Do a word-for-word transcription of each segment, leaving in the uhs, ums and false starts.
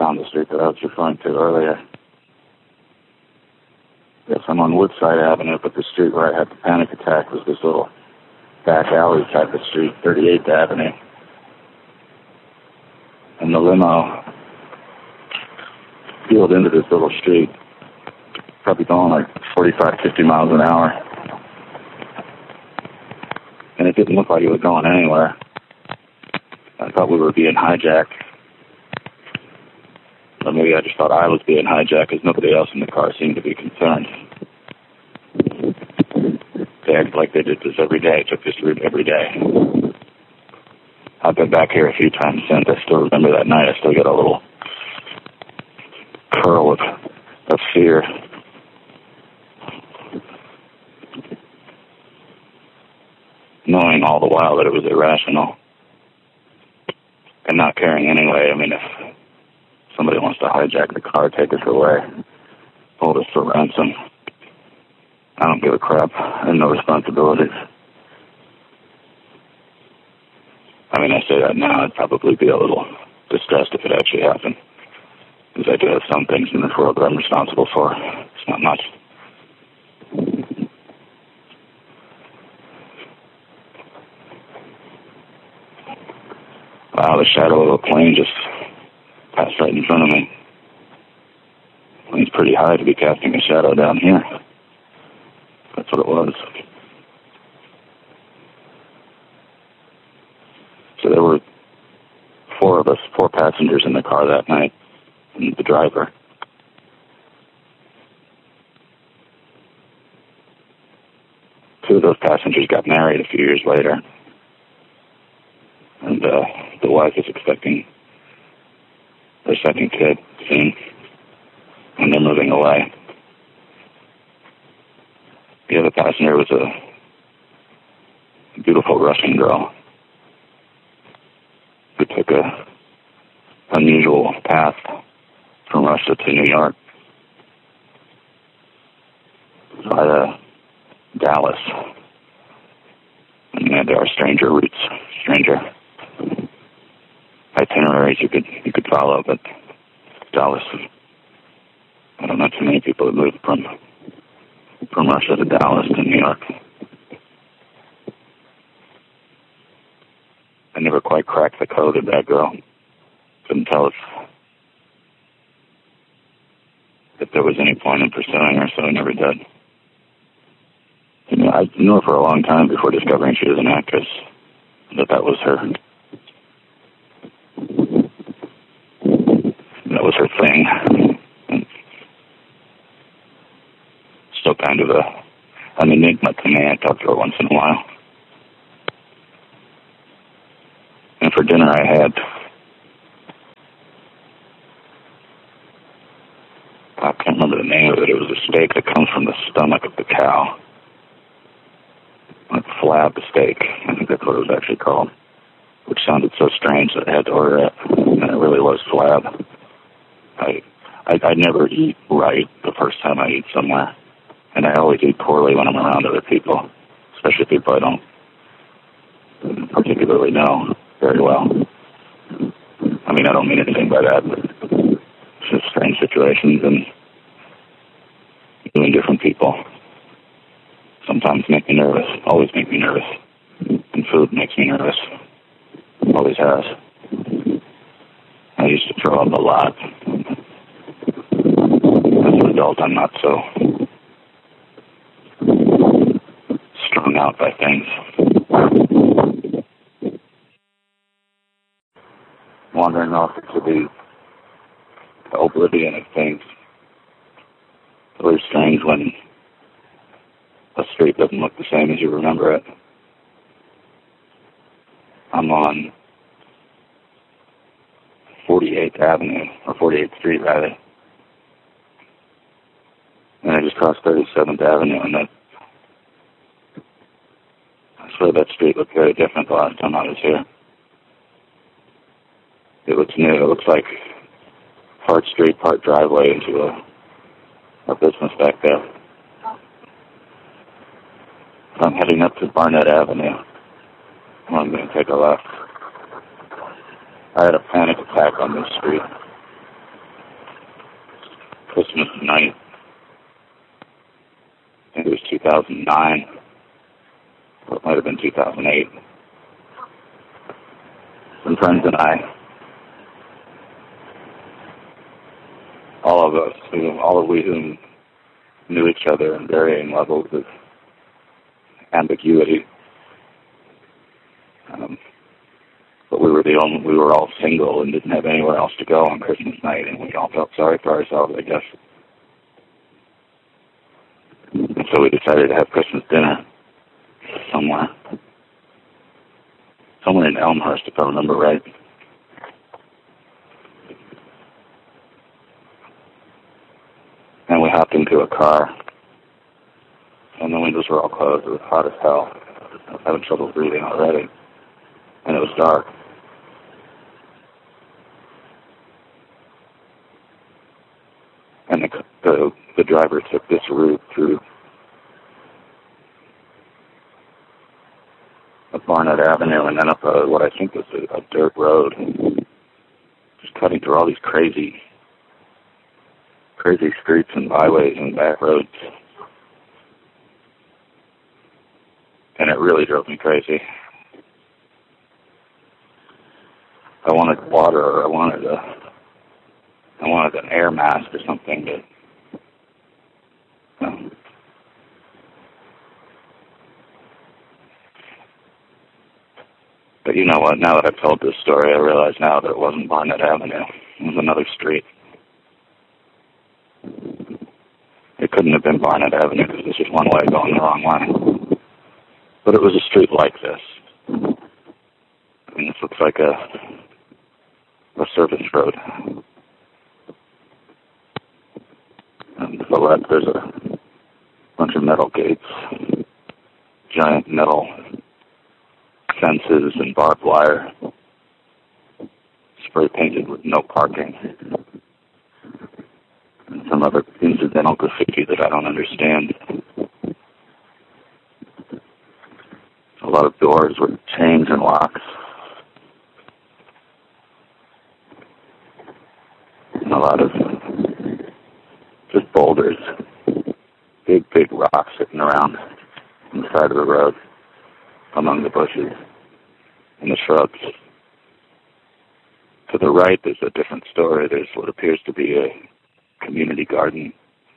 down the street that I was referring to earlier. Yes, I'm on Woodside Avenue, but the street where I had the panic attack was this little back alley type of street, thirty-eighth Avenue. And the limo peeled into this little street, probably going like forty-five, fifty miles an hour. And it didn't look like it was going anywhere. I thought we were being hijacked. Or maybe I just thought I was being hijacked because nobody else in the car seemed to be concerned. They acted like they did this every day, took this route every day. I've been back here a few times since. I still remember that night. I still get a little curl of, of fear. Knowing all the while that it was irrational. And not caring anyway. I mean, if somebody wants to hijack the car, take us away, hold us for ransom, I don't give a crap. And no responsibilities. I mean, I say that now, I'd probably be a little distressed if it actually happened. Because I do have some things in this world that I'm responsible for. It's not much. Wow, the shadow of a plane just passed right in front of me. The plane's pretty high to be casting a shadow down here. That's what it was. So there were four of us, four passengers in the car that night, and the driver. Two of those passengers got married a few years later. And uh, the wife is expecting their second kid soon, and they're moving away. The other passenger was a beautiful Russian girl who took a unusual path from Russia to New York via Dallas. And there are stranger routes, stranger itineraries you could you could follow, but Dallas, I don't know too many people that moved from from Russia to Dallas to New York. I never quite cracked the code of that girl. Couldn't tell if if there was any point in pursuing her, so I never did. You know, I knew her for a long time before discovering she was an actress, that that was her. That was her thing. Still kind of a, an enigma to me. I talk to her once in a while. And for dinner I had, I can't remember the name of it. It was a steak that comes from the stomach of the cow. Like flab steak. I think that's what it was actually called. Which sounded so strange that I had to order it. And it really was flab. I, I I never eat right the first time I eat somewhere. And I always eat poorly when I'm around other people. Especially people I don't particularly know very well. I mean, I don't mean anything by that, but it's just strange situations and doing different people. Sometimes make me nervous, always make me nervous. And food makes me nervous. Always has. I used to throw up a lot. As an adult, I'm not so strung out by things. Wandering off into the oblivion of things. It's really strange when a street doesn't look the same as you remember it. I'm on forty-eighth Avenue, or forty-eighth Street, rather. And I just crossed thirty-seventh Avenue, and that, I swear that street looked very different the last time I was here. It looks new. It looks like part street, part driveway into a, a business back there. I'm heading up to Barnett Avenue. I'm going to take a left. I had a panic attack on this street Christmas night. I think it was two thousand nine, or it might have been two thousand eight. Some friends and I, all of us, who, all of we who knew each other in varying levels of ambiguity, um, but we were the only, we were all single and didn't have anywhere else to go on Christmas night, and we all felt sorry for ourselves, I guess. And so we decided to have Christmas dinner somewhere. Somewhere in Elmhurst, if I remember right. And we hopped into a car, and the windows were all closed. It was hot as hell. I was having trouble breathing already, and it was dark. And the, the, the driver took this route through up Barnett Avenue and then up a, what I think was a, a dirt road, just cutting through all these crazy, crazy streets and byways and back roads. And it really drove me crazy. I wanted water, or I wanted a, I wanted an air mask or something to, um, but you know what, now that I've told this story, I realize now that it wasn't Barnett Avenue. It was another street. It couldn't have been Barnett Avenue because there's just one way going the wrong way. But it was a street like this. I mean, this looks like a, a service road. And to the left, there's a bunch of metal gates, giant metal fences and barbed wire, spray painted with no parking, and some other incidental graffiti that I don't understand. A lot of doors with chains and locks, and a lot of just boulders, big, big rocks sitting around on the side of the road among the bushes and the shrubs. To the right, there's a different story. There's what appears to be a community garden.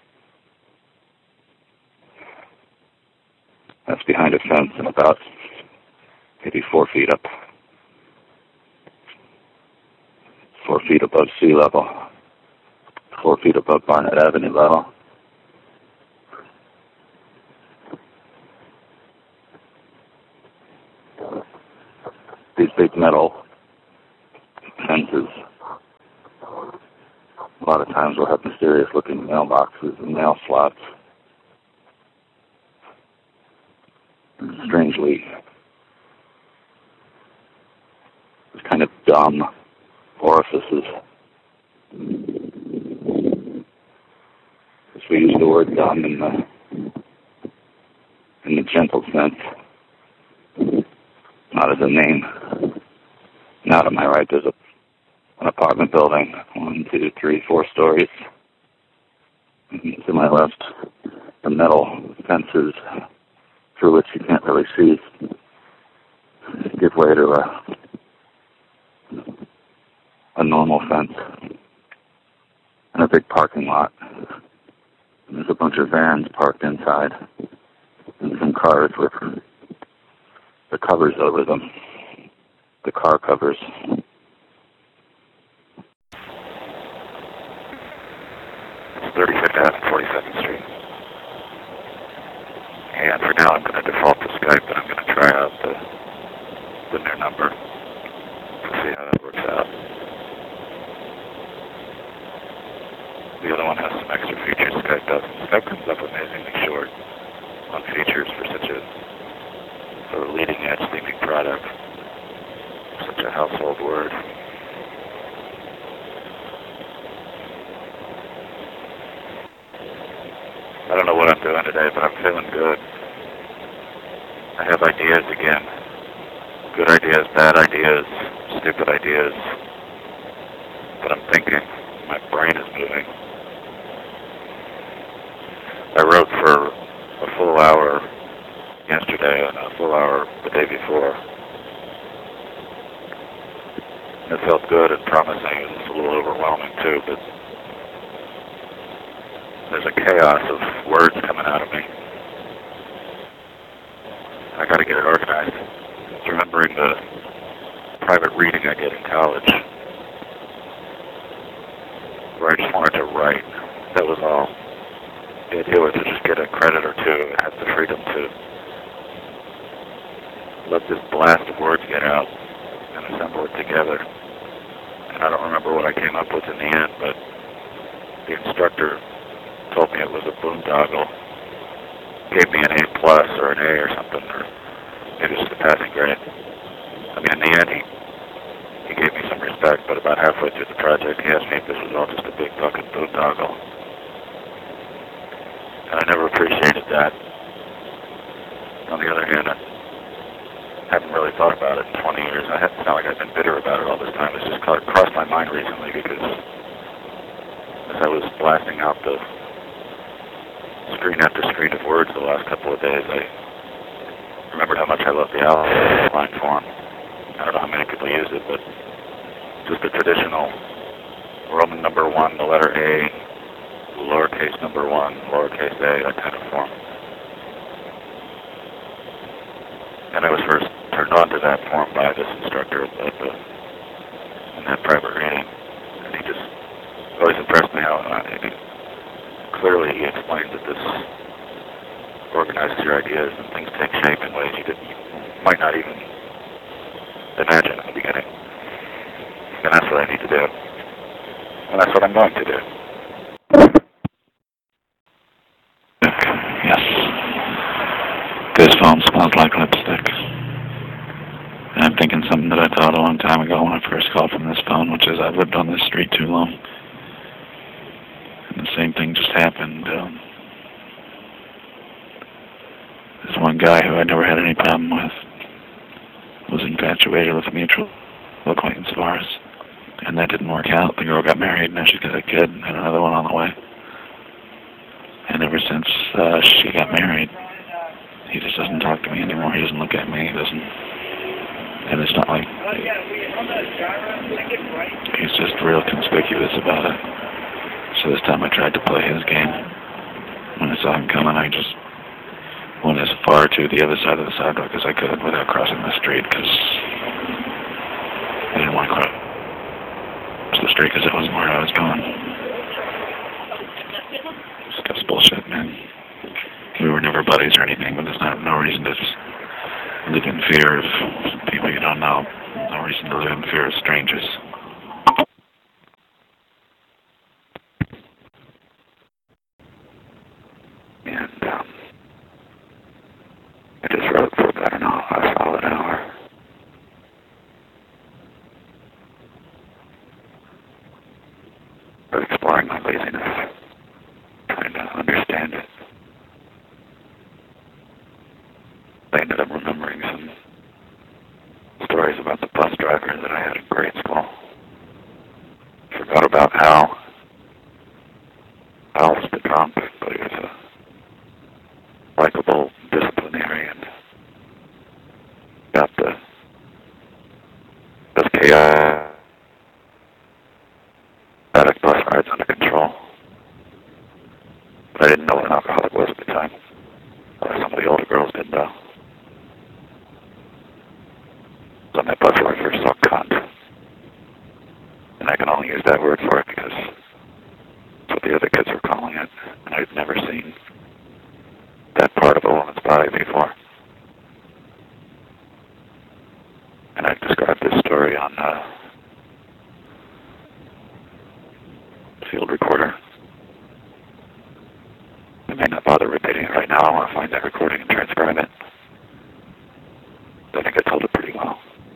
That's behind a fence and about maybe four feet up, four feet above sea level, four feet above Barnett Avenue level. These big metal fences, a lot of times will have mysterious-looking mailboxes and mail slots. And strangely, kind of dumb orifices. Because we use the word dumb in the in the gentle sense, not as a name. Now to my right, there's a, an apartment building, one, two, three, four stories. And to my left, the metal fences through which you can't really see give way to a a normal fence and a big parking lot. And there's a bunch of vans parked inside and some cars with the covers over them, the car covers. It's thirty-fifth Avenue, forty-second Street. And for now I'm going to default to Skype, but I'm going to try out the, the new number to see how that works out. The other one has some extra features Skype doesn't. Skype comes up amazingly short on features for such a sort of leading edge thinking product, such a household word. I don't know what I'm doing today, but I'm feeling good. I have ideas again. Good ideas, bad ideas, stupid ideas. But I'm thinking. My brain is moving. good and promising. It's a little overwhelming too, but there's a chaos of words coming out of me. I got to get it organized. It's remembering the private reading I did in college, where I just wanted to write. That was all. The idea was to just get a credit or two and have the freedom to let this blast of words get out and assemble it together. And I don't remember what I came up with in the end, but the instructor told me it was a boondoggle, gave me an A plus or an A or something, or maybe just a passing grade. I mean, in the end, he, he gave me some respect, but about halfway through the project, he asked me if this was all just a big fucking boondoggle. And I never appreciated that. On the other hand, I haven't really thought about it in twenty years. I have, it's not like I've been bitter about it all this time. It's just crossed my mind recently because as I was blasting out the screen after screen of words the last couple of days, I remembered how much I loved the outline form. I don't know how many people use it, but just the traditional Roman number one, the letter A, lowercase number one, lowercase a, that kind of form. And I was first turned on to that form by this instructor at the, in that private reading. And he just always impressed me how uh, he, clearly he explained that this organizes your ideas and things take shape in ways you, didn't, you might not even imagine in the beginning. And that's what I need to do. And that's what I'm going to do. Yes. This phone smells like lipstick. And I'm thinking something that I thought a long time ago when I first called from this phone, which is I've lived on this street too long. And the same thing just happened. Um, this one guy who I never had any problem with was infatuated with a mutual acquaintance of ours. And that didn't work out. The girl got married, now she's got a kid and another one on the way. And ever since uh, she got married, he just doesn't talk to me anymore. He doesn't look at me. He doesn't. And it's not like he's just real conspicuous about it. So this time I tried to play his game. When I saw him coming, I just went as far to the other side of the sidewalk as I could without crossing the street because I didn't want to cross the street because it wasn't where I was going. That's bullshit, man. We were never buddies or anything, but there's not, no reason to just live in fear of people you don't know. No reason to live in fear of strangers. And um, I just wrote for about an hour, a solid hour. Of exploring my laziness, trying to understand it. I ended up remembering some stories about the bus driver that I had in grade school. Forgot about Al. Al's the drunk, but he was a likable disciplinarian. Got the this chaotic bus rides under control. But I didn't know what an alcoholic was at the time. Or some of the older girls did though. On that bus where I first saw cunt. And I can only use that word for it because that's what the other kids were calling it. And I'd never seen that part of a woman's body before. And I described this story on uh, field recorder. I may not bother repeating it right now. I want to find that recording and transcribe it. I think I told it pretty well.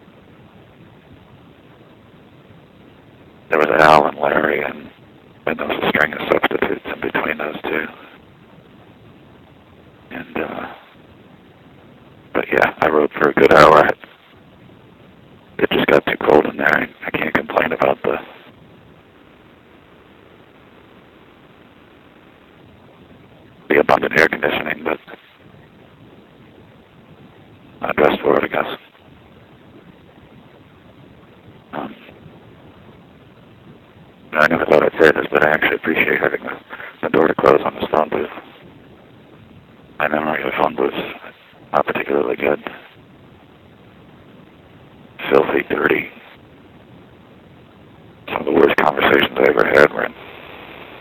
There was Al and Larry, and, and there was a string of substitutes in between those two. And, uh, but yeah, I rode for a good hour. It just got too cold in there. I can't complain about the the abundant air conditioning, but I dressed for it, I guess. Um, I never thought I'd say this, but I actually appreciate having the, the door to close on this phone booth. My memory of the phone booth's not particularly good. Filthy, dirty. Some of the worst conversations I ever had were in